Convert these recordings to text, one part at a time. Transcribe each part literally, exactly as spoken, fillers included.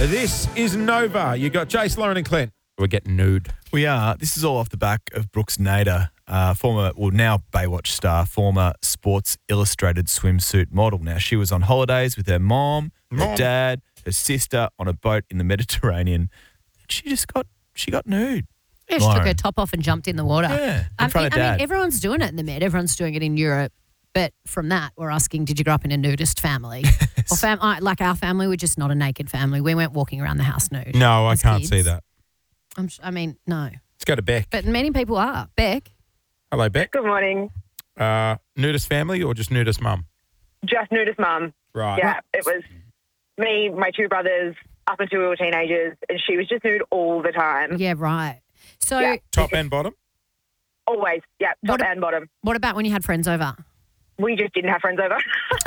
This is Nova. You got Jace, Lauren and Clint. We're getting nude. We are. This is all off the back of Brooks Nader, uh, former, well, now Baywatch star, former Sports Illustrated swimsuit model. Now, she was on holidays with her mom, her Mom. dad, her sister on a boat in the Mediterranean. She just got, she got nude. Yeah, she took Lauren. her top off and jumped in the water. Yeah, in I, front mean, of I Dad. mean, everyone's doing it in the Med. Everyone's doing it in Europe. But from that, we're asking, did you grow up in a nudist family? Or fam- I, like our family, we're just not a naked family. We weren't walking around the house nude. No, I as can't kids. see that. I'm, s- I mean, no. Let's go to Beck. But many people are. Beck? Hello, Beck. Good morning. Uh, nudist family or just nudist mum? Just nudist mum. Right. Yeah, it was me, my two brothers, up until we were teenagers, and she was just nude all the time. Yeah, right. So Yeah. Top and bottom? Always. Yeah, top What a- and bottom. what about when you had friends over? We just didn't have friends over.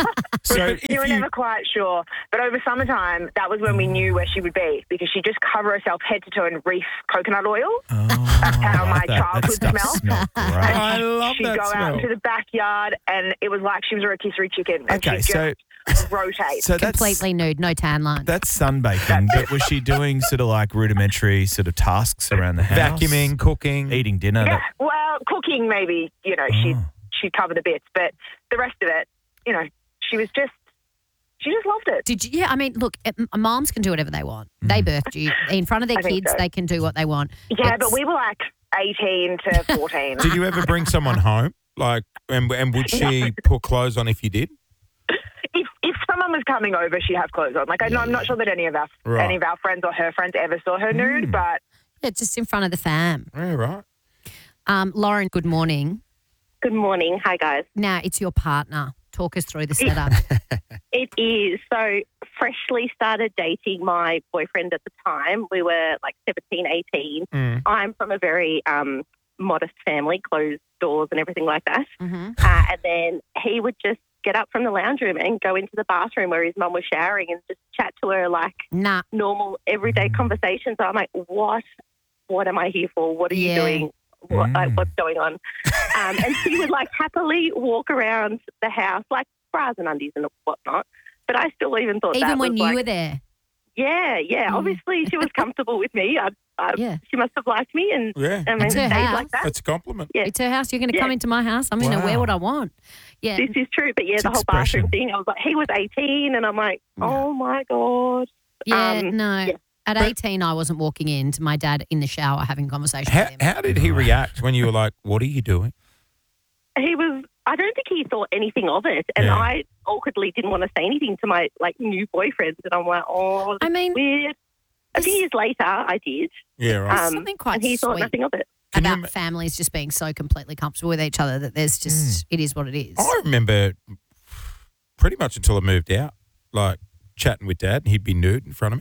So you if were you... never quite sure. But over summertime, that was when we knew where she would be because she'd just cover herself head to toe in reef coconut oil. Oh, That's how my that, childhood that stuff smelled. smelled great. I love She'd that go smell. out into the backyard, and it was like she was a rotisserie chicken. And Okay, she'd so just rotate. so that's Completely nude, no tan line. that's sunbaking. But was she doing sort of like rudimentary sort of tasks around the house? Vacuuming, cooking. eating dinner. Yeah, That, well, cooking maybe, you know, she'd, Oh. she'd cover the bits, but the rest of it, you know, she was just, she just loved it. Did you? Yeah, I mean, look, it, m- moms can do whatever they want. They birthed you. In front of their I think kids, so. they can do what they want. Yeah, It's- but we were like eighteen to fourteen. Did you ever bring someone home? Like, and, and would she put clothes on if you did? if, if someone was coming over, she'd have clothes on. Like, I know, I'm not sure that any of our Right. any of our friends or her friends ever saw her nude, but Yeah, just in front of the fam. Yeah, right. Um, Lauren, good morning. Good morning. Hi, guys. Now, it's your partner. Talk us through the setup. It is. So, freshly started dating my boyfriend at the time. We were like seventeen, eighteen. Mm. I'm from a very um, modest family, closed doors and everything like that. hmm Uh, and then he would just get up from the lounge room and go into the bathroom where his mum was showering and just chat to her like Nah. normal, everyday conversations. I'm like, what? What am I here for? What are you Yeah. doing? What, like, Mm. what's going on? Um, and she would like happily walk around the house like bras and undies and whatnot. But I still even thought Even that when was you like, were there. yeah, yeah. Mm. Obviously, she was comfortable with me. I, I, Yeah. She must have liked me, and Yeah. I mean, It's her days house. like that. That's a compliment. Yeah. It's her house. You're going to Yeah. come into my house. I'm going to Wow. wear what I want. Yeah. This is true, but yeah, It's the whole expression. bathroom thing. I was like, he was eighteen, and I'm like, oh my god. Yeah, Um, no. yeah. At eighteen, I wasn't walking in to my dad in the shower having conversation How, with him. how did he react when you were like, what are you doing? He was. I don't think he thought anything of it, and Yeah. I awkwardly didn't want to say anything to my like new boyfriend, and I'm like, oh, this I mean, is weird. A few this- years later, I did, Yeah, right. There's um, something quite and he thought sweet nothing of it. Can you about ma- families just being so completely comfortable with each other that there's just, it is what it is. I remember pretty much until I moved out, like chatting with Dad, and he'd be nude in front of me.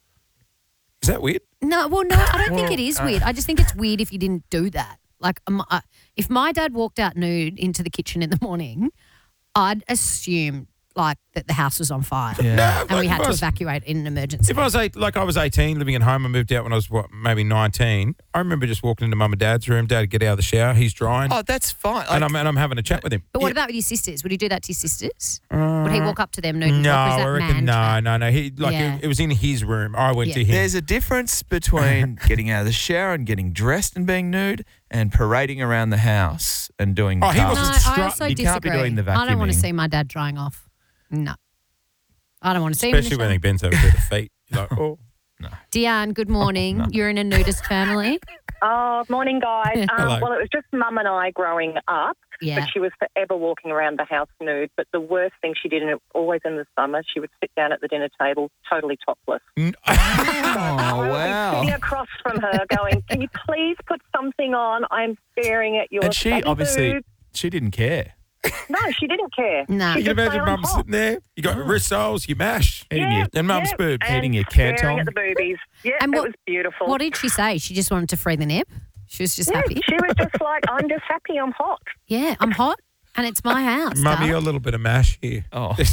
Is that weird? No, well, no, I don't think Well, it is uh, weird. I just think it's weird if you didn't do that. Like, um, uh, if my dad walked out nude into the kitchen in the morning, I'd assume like that the house was on fire Yeah. No, and like, we had if I to was- evacuate in an emergency. If I was eight, like I was eighteen, living at home, I moved out when I was what, maybe nineteen. I remember just walking into Mum and Dad's room. Dad would get out of the shower. He's drying, oh, that's fine. and Like, I'm and I'm having a chat with him. But what Yeah. about with your sisters? Would he do that to your sisters? Would he walk up to them nude? and No, talk, or is that I reckon man no, chat? no, no. He like Yeah. it, it was in his room. I went Yeah. to him. There's a difference between getting out of the shower and getting dressed and being nude and parading around the house and doing Oh, he tasks. No, wasn't I strut- also you disagree. can't be doing the I don't want to vacuuming. see my dad drying off. No. I don't want to see him in the Especially when shower. he bends over to the feet. You're like, oh. Deanne, good morning. no. You're in a nudist family. Oh, morning, guys. Um, Hello. well, it was just Mum and I growing up, Yeah. but she was forever walking around the house nude. But the worst thing she did, and it always in the summer, she would sit down at the dinner table totally topless. N- Oh, I would be wow. sitting across from her going, can you please put something on? I'm staring at your And she saggy obviously, boobs." she didn't care. No, she didn't care. No. She You can just imagine lay on Mum top. sitting there. You got wrist soles, you mash, Eating Yeah, your, and Mum's yeah, boobs. and Eating your staring canton. at the boobies. Yeah, And it what- was beautiful. What did she say? She just wanted to free the nip? She was just yeah, happy? she was just like, I'm just happy I'm hot. Yeah, I'm hot and it's my house. Mum, you darling. got a little bit of mash here. Oh. Just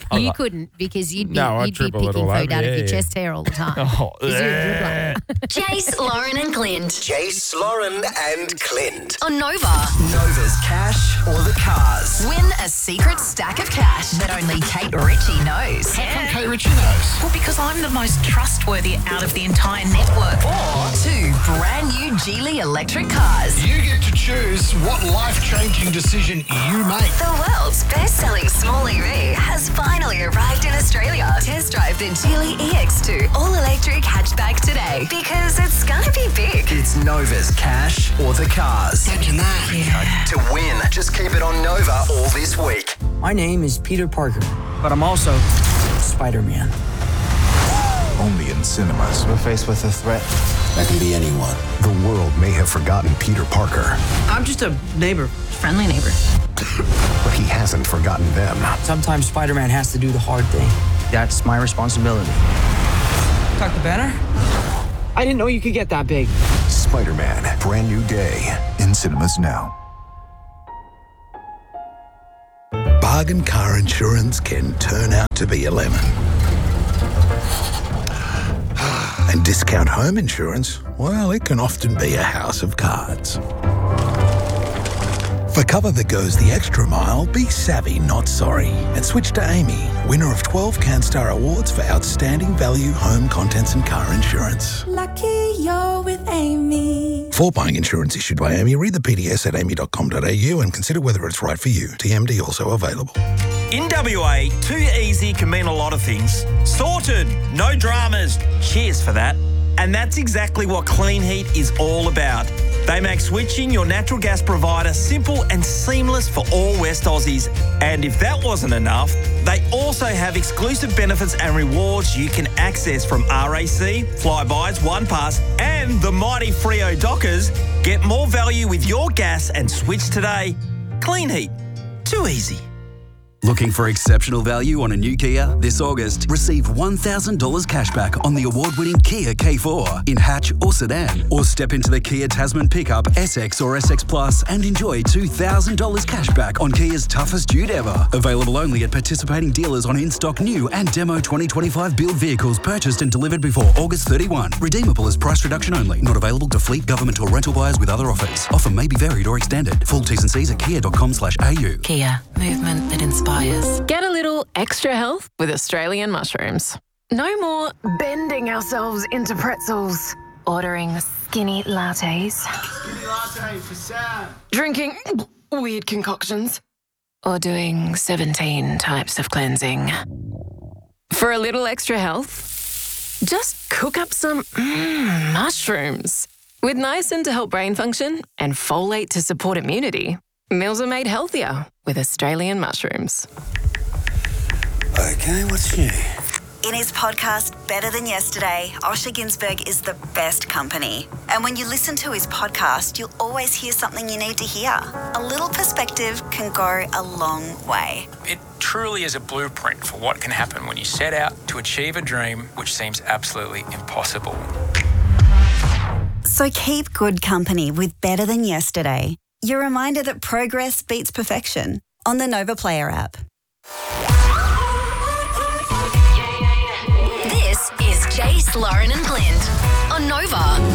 You couldn't because you'd be, No, I you'd be dribble it picking all food over, out of yeah, your yeah. chest hair all the time. Oh, 'Cause you're a dribbler. Jace, Lauren and Clint Jace, Lauren and Clint. on Nova. Nova's cash or the cars. Win a secret stack of cash that only Kate Ritchie knows. How come Kate Ritchie knows? Well, because I'm the most trustworthy out of the entire network. Or two brand new Geely electric cars. You get to choose what life-changing decision you make. The world's best-selling small E V has finally arrived in Australia. Test drive the Geely E X two all-electric hatchback today because it's gonna be big. It's Nova's cash or the cars. Imagine that. To win, just keep it on Nova all this week. My name is Peter Parker, but I'm also Spider-Man. Only in cinemas. We're faced with a threat. That can be anyone. The world may have forgotten Peter Parker, I'm just a neighbor. Friendly neighbor. but he hasn't forgotten them. Sometimes Spider-Man has to do the hard thing. That's my responsibility. Doctor Banner? I didn't know you could get that big. Spider-Man, brand new day. In cinemas now. Bargain car insurance can turn out to be a lemon. And discount home insurance, well, it can often be a house of cards. For cover that goes the extra mile, be savvy, not sorry. And switch to Amy, winner of twelve CanStar Awards for outstanding value home contents and car insurance. Lucky you're with Amy. For buying insurance issued by Amy, read the P D S at amy dot com dot a u and consider whether it's right for you. T M D also available. In W A, too easy can mean a lot of things. Sorted, no dramas. Cheers for that. And that's exactly what Clean Heat is all about. They make switching your natural gas provider simple and seamless for all West Aussies. And if that wasn't enough, they also have exclusive benefits and rewards you can access from R A C, Flybys, OnePass, and the mighty Freo Dockers. Get more value with your gas and switch today. Clean Heat. Too easy. Looking for exceptional value on a new Kia? This August, receive one thousand dollars cashback on the award-winning Kia K four in hatch or sedan. Or step into the Kia Tasman pickup S X or S X Plus and enjoy two thousand dollars cashback on Kia's toughest dude ever. Available only at participating dealers on in-stock new and demo twenty twenty-five build vehicles purchased and delivered before August thirty-first. Redeemable as price reduction only. Not available to fleet, government or rental buyers with other offers. Offer may be varied or extended. Full T's and C's at kia dot com slash a u. Kia, movement that inspires. Get a little extra health with Australian mushrooms. No more bending ourselves into pretzels. Ordering skinny lattes. Skinny latte for Sam. Drinking weird concoctions. Or doing seventeen types of cleansing. For a little extra health, just cook up some mm, mushrooms. With niacin to help brain function and folate to support immunity, meals are made healthier with Australian mushrooms. Okay, what's new? In his podcast, Better Than Yesterday, Osher Ginsberg is the best company. And when you listen to his podcast, you'll always hear something you need to hear. A little perspective can go a long way. It truly is a blueprint for what can happen when you set out to achieve a dream which seems absolutely impossible. So keep good company with Better Than Yesterday. Your reminder that progress beats perfection on the Nova Player app. This is Jace, Lauren and Clint on Nova.